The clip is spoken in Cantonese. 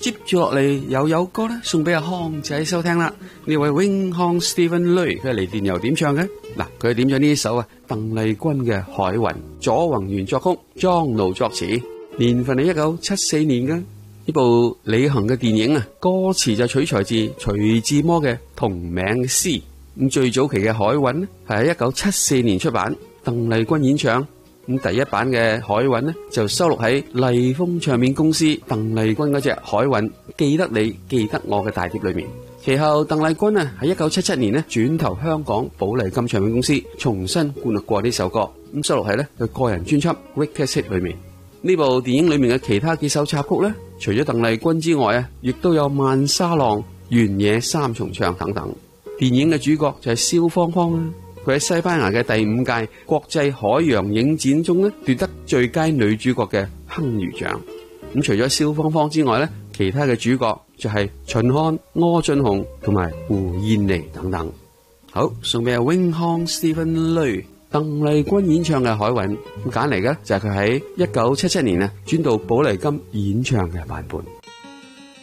接住落嚟又有歌咧送俾阿康仔收聽啦。呢位 Wing Hong Stephen Lui 佢係嚟電郵點唱嘅嗱，佢點咗呢首啊鄧麗君嘅《海雲》，左宏元作曲，莊奴作詞，年份係1974年嘅。呢部李行嘅電影啊，歌詞就取材自徐志摩嘅同名詩。咁最早期嘅《海雲》呢係喺1974年出版，鄧麗君演唱。咁第一版嘅《海雲》呢就收錄喺麗風唱片公司鄧麗君嗰隻《海雲記得你記得我》嘅大碟裏面。其後鄧麗君啊喺1977年呢轉投香港寶麗金唱片公司，重新灌錄過呢首歌，咁收錄喺呢佢個人專輯《Greatest Hits》裏面。呢部電影裏面嘅其他幾首插曲呢，除咗鄧麗君之外啊，亦都有萬沙浪、原野三重唱等等。電影嘅主角就係蕭芳芳啦，佢喺西班牙嘅第5屆國際海洋影展中呢奪得最佳女主角嘅亨魚獎。咁除咗蕭芳芳之外呢，其他嘅主角就係秦漢、柯俊雄同埋胡燕妮等等。好，送俾阿 Wing Hong Stephen Lui 鄧麗君演唱嘅《海雲》，咁揀嚟嘅就係佢喺1977年啊轉到寶麗金演唱嘅版本。